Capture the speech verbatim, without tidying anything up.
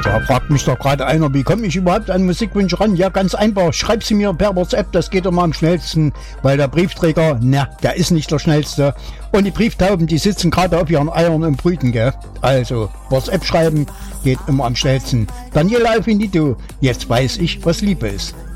Da fragt mich doch gerade einer, wie komme ich überhaupt an Musikwünsche ran? Ja, ganz einfach, schreib sie mir per WhatsApp, das geht immer am schnellsten, weil der Briefträger, na, der ist nicht der schnellste. Und die Brieftauben, die sitzen gerade auf ihren Eiern und brüten, gell? Also, WhatsApp schreiben geht immer am schnellsten. Daniela Finito, jetzt weiß ich, was Liebe ist.